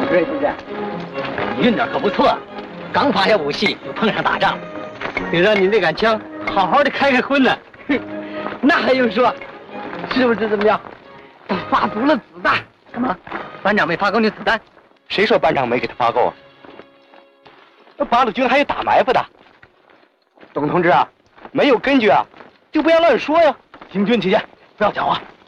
瑞同志，你运点可不错，刚发下武器就碰上打仗，得让你那杆枪好好的开荤呢。哼，那还用说？是不是怎么样？发足了子弹？干嘛？班长没发够你子弹？ 谁说班长没给他发够啊？那八路军还有打埋伏的。董同志啊，没有根据啊，就不要乱说呀。行军起见，不要讲话。